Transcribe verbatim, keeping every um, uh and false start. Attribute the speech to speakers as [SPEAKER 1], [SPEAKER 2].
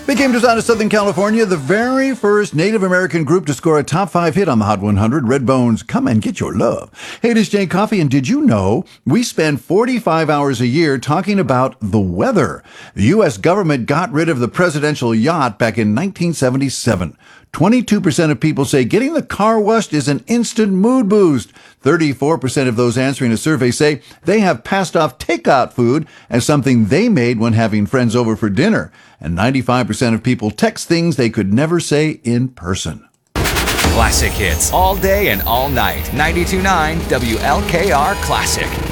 [SPEAKER 1] Big Game Design of Southern California, the very first Native American group to score a top five hit on the Hot one hundred, Redbone's Come and Get Your Love. Hey, this is Jay Coffey, and did you know we spend forty-five hours a year talking about the weather? The U S government got rid of the presidential yacht back in nineteen seventy-seven. twenty-two percent of people say getting the car washed is an instant mood boost. thirty-four percent of those answering a survey say they have passed off takeout food as something they made when having friends over for dinner. And ninety-five percent of people text things they could never say in person.
[SPEAKER 2] Classic hits all day and all night. ninety-two point nine W L K R Classic.